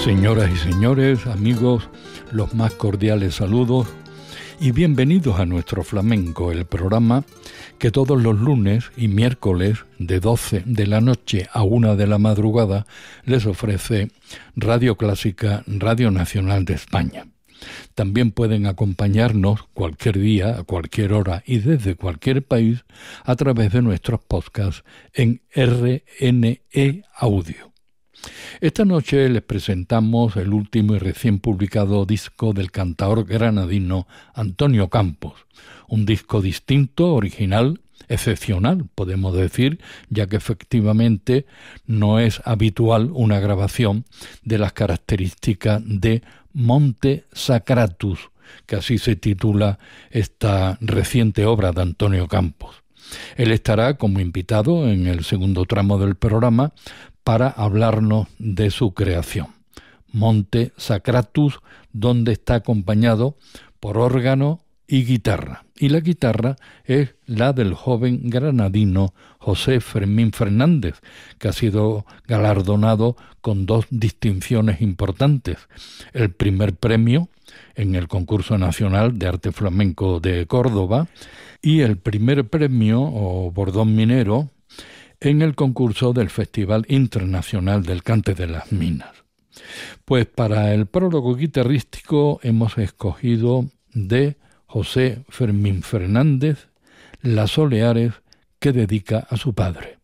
Señoras y señores, amigos, los más cordiales saludos y bienvenidos a Nuestro Flamenco, el programa que todos los lunes y miércoles de 12 de la noche a 1 de la madrugada les ofrece Radio Clásica, Radio Nacional de España. También pueden acompañarnos cualquier día, a cualquier hora y desde cualquier país a través de nuestros podcasts en RNE Audio. Esta noche les presentamos el último y recién publicado disco del cantaor granadino Antonio Campos, un disco distinto, original, excepcional, podemos decir, ya que efectivamente no es habitual una grabación de las características de Monte Sacratus, que así se titula esta reciente obra de Antonio Campos. Él estará como invitado en el segundo tramo del programa para hablarnos de su creación, Monte Sacratus, donde está acompañado por órgano y guitarra. Y la guitarra es la del joven granadino José Fermín Fernández, que ha sido galardonado con 2 distinciones importantes. El primer premio en el Concurso Nacional de Arte Flamenco de Córdoba y el primer premio, o bordón minero, en el concurso del Festival Internacional del Cante de las Minas. Pues para el prólogo guitarrístico hemos escogido de José Fermín Fernández Las Soleares que dedica a su padre.